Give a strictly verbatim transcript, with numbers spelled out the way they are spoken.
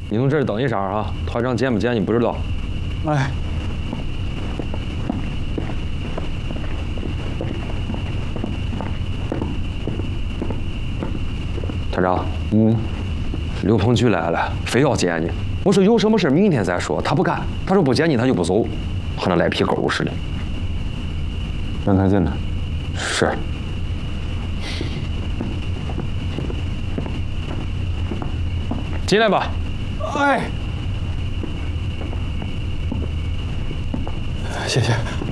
你从这儿等一下啊，团长见不见你不知道。 哎。 团长，嗯，刘鹏举来了，非要见你。我说有什么事明天再说，他不干，他说不见你他就不走，和那赖皮狗似的。 让他进来。 是。进来吧。 哎，谢谢。